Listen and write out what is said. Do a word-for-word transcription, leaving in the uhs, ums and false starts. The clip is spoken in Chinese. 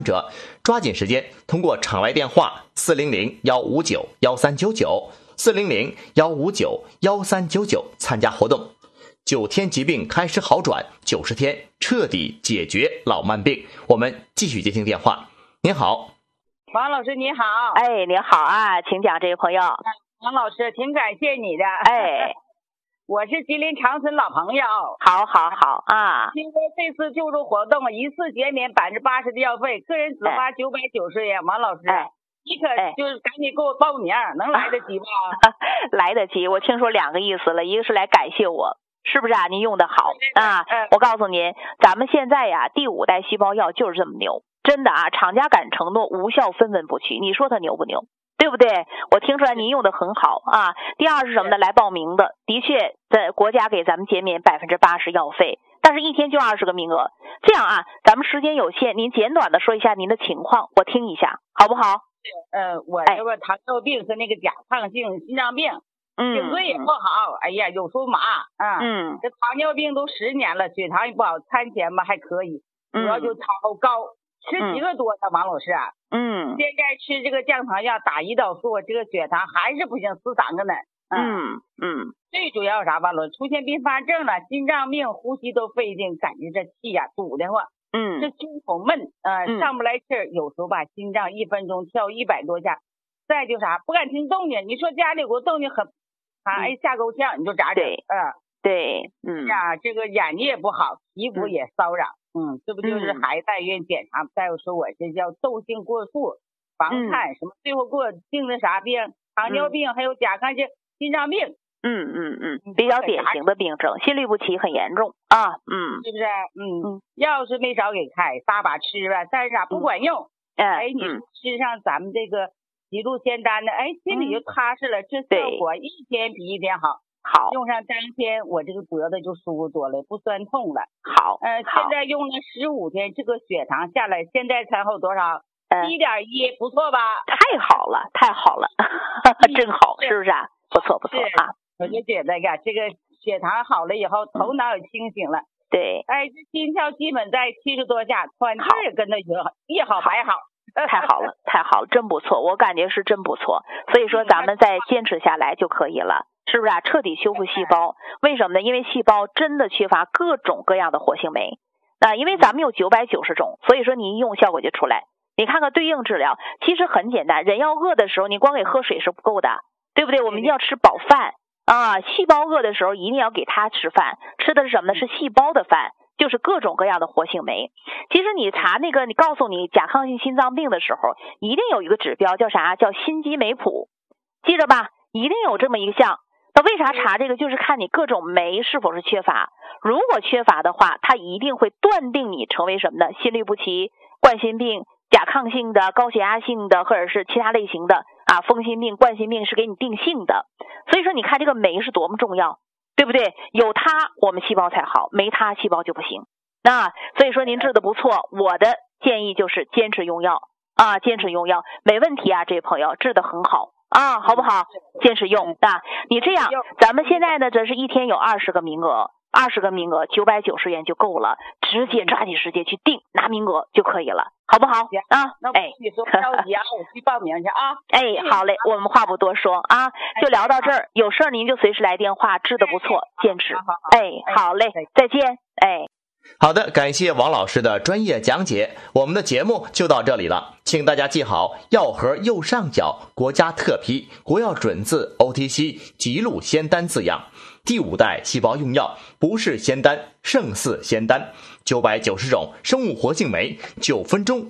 者抓紧时间通过场外电话四零零一五九一三九九 四零零一五九一三九九参加活动。九天疾病开始好转，九十天彻底解决老慢病。我们继续接听电话。您好， 王老师你好。 哎，您好啊，请讲，这位朋友。 王老师挺感谢你的。 哎， 我是吉林长春老朋友。 好好好啊。 听说这次救助活动一次减免百分之八十的药费，个人只花九百九十元。王老师， 哎， 你可就是赶紧给我报名，能来得及吗？ 来得及。我听说两个意思了，一个是来感谢我，是不是啊？您用的好啊。 嗯， 我告诉您，咱们现在呀，第五代细胞药就是这么牛，真的啊，厂家敢承诺无效分文不取，你说它牛不牛？对不对？我听出来您用的很好啊。第二是什么呢？来报名的，的确在国家给咱们减免百分之八十药费，但是一天就二十个名额。这样啊，咱们时间有限，您简短的说一下您的情况，我听一下，好不好？ 呃，我这个糖尿病和那个甲状腺心脏病， 嗯， 颈椎也不好，哎呀，有时候麻啊。 嗯， 这糖尿病都十年了，血糖也不好，餐前吧还可以，主要就超高。吃几个多呢，王老师啊？ 嗯， 现在吃这个降糖药，打胰岛素，这个血糖还是不行，死三个呢。 嗯嗯， 最主要啥，王老师出现并发症了，心脏病，呼吸都费劲，感觉这气呀、啊、堵得慌。 嗯， 这胸口闷，呃， 嗯、 上不来气儿，有时候吧，心脏一分钟跳一百多下。再就啥，不敢听动静。你说家里有个动静很，啊，哎，下够呛，你就咋整？ 对， 嗯， 对，嗯呀，这个眼睛也不好，皮肤也骚扰。嗯，这不就是孩子在医院检查？再有说我这叫窦性过速、房颤、嗯、什么，最后给我定的啥病？糖尿病，嗯、还有甲状腺心脏病。 嗯嗯嗯，比较典型的病症，心律不齐很严重啊。嗯， 是不是？嗯嗯，药是没少给开，大把吃吧，但是啥不管用。 嗯、 哎，你吃上咱们这个极度仙丹的，哎，心里就踏实了，嗯、这效果一天比一天好。 好， 用上当天，我这个脖子就舒服多了，不酸痛了。 好， 呃，现在用了十五天，这个血糖下来，现在餐后多少？一点一，不错吧？ 太好了，太好了，真好，是不是啊？不错，不错啊。 我就觉得呀，这个血糖好了以后，头脑也清醒了。 对， 哎，这心跳基本在七十多下，喘气也跟着一一好百好。 太好了，太好了，真不错，我感觉是真不错。所以说，咱们再坚持下来就可以了。是不是啊？彻底修复细胞，为什么呢？因为细胞真的缺乏各种各样的活性酶啊，因为咱们有九百九十种，所以说你一用效果就出来。你看看对应治疗，其实很简单。人要饿的时候，你光给喝水是不够的，对不对？我们一定要吃饱饭啊。细胞饿的时候，一定要给它吃饭，吃的是什么呢？是细胞的饭，就是各种各样的活性酶。其实你查那个，你告诉你甲状腺心脏病的时候，一定有一个指标叫啥？叫心肌酶谱，记着吧，一定有这么一个项。那为啥查这个？就是看你各种酶是否是缺乏。如果缺乏的话，它一定会断定你成为什么呢？心律不齐、冠心病、甲亢性的、高血压性的，或者是其他类型的啊，风心病、冠心病是给你定性的。所以说，你看这个酶是多么重要，对不对？有它，我们细胞才好；没它，细胞就不行。那所以说，您治的不错。我的建议就是坚持用药啊，坚持用药，没问题啊，这位朋友治得很好。啊，好不好？坚持用啊！你这样，咱们现在呢，这是一天有二十个名额，二十个名额，九百九十元就够了，直接抓紧时间去订拿名额就可以了，好不好？啊， 那哎，你说着急啊，我去报名去啊！ 哎，好嘞，我们话不多说啊，就聊到这儿，有事儿您就随时来电话，治得不错，坚持。哎，好嘞，再见，哎。 好的，感谢王老师的专业讲解，我们的节目就到这里了，请大家记好药盒右上角国家特批国药准字 O T C 极鹿仙丹字样，第五代细胞用药不是仙丹胜似仙丹，九百九十种生物活性酶，九分钟